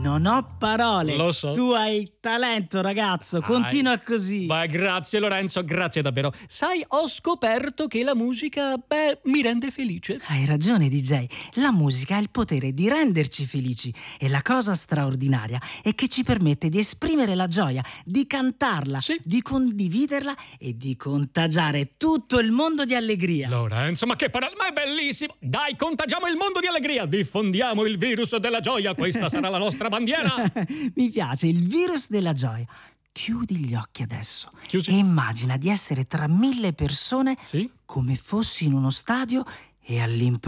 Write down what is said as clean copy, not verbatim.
Non ho parole. Lo so. Tu hai talento, ragazzo. Continua così. Beh, grazie Lorenzo, grazie davvero. Sai, ho scoperto che la musica, mi rende felice. Hai ragione, DJ. La musica ha il potere di renderci felici e la cosa straordinaria è che ci permette di esprimere la gioia, di cantarla, Sì. di condividerla e di contagiare tutto il mondo di allegria. Lorenzo, ma che parola, ma è bellissimo! Dai, contagiamo il mondo di allegria, diffondiamo il virus della gioia, questa sarà la nostra bandiera! Mi piace, il virus della gioia. Chiudi gli occhi adesso. Chiusi. E immagina di essere tra 1000 persone Sì? come fossi in uno stadio e all'improvviso